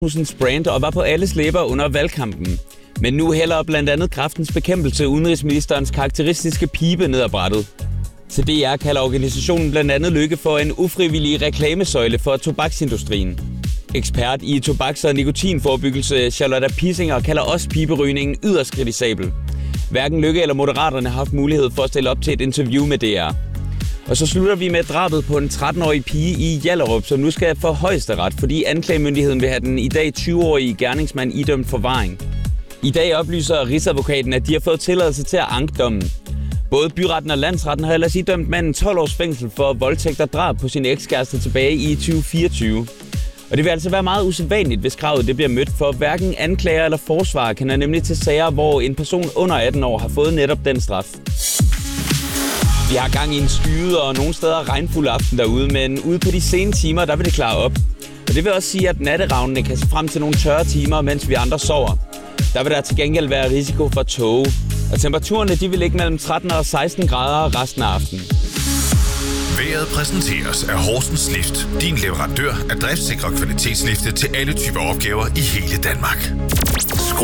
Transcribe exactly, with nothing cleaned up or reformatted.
Rasmussens brand og var på alles læber under valgkampen. Men nu hælder blandt andet Kræftens Bekæmpelse udenrigsministerens karakteristiske pibe ned ad brættet. Til D R kalder organisationen blandt andet Lykke for en ufrivillig reklamesøjle for tobaksindustrien. Ekspert i tobaks- og nikotinforebyggelse Charlotte Pissinger kalder også piberygningen yderst kritisabel. Hverken Lykke eller Moderaterne har haft mulighed for at stille op til et interview med D R. Og så slutter vi med drabet på en tretten-årig pige i Hjallerup, som nu skal for højesteret, fordi anklagemyndigheden vil have den i dag tyve-årige gerningsmand idømt forvaring. I dag oplyser Rigsadvokaten, at de har fået tilladelse til at anke dommen. Både byretten og landsretten har ellers idømt manden tolv års fængsel for voldtægt og drab på sin ekskæreste tilbage i tyve fireogtyve. Og det vil altså være meget usædvanligt, hvis kravet det bliver mødt, for hverken anklager eller forsvarer kender nemlig til sager, hvor en person under atten år har fået netop den straf. Vi har gang i en skyet og nogle steder regnfuld aften derude, men ude på de sene timer, der vil det klare op. Og det vil også sige, at natteravnene kan se frem til nogle tørre timer, mens vi andre sover. Der vil der til gengæld være risiko for tåge. Og temperaturerne de vil ligge mellem tretten og seksten grader resten af aftenen. Vejret præsenteres af Horsens Lift. Din leverandør af driftsikre kvalitetslifte til alle typer opgaver i hele Danmark.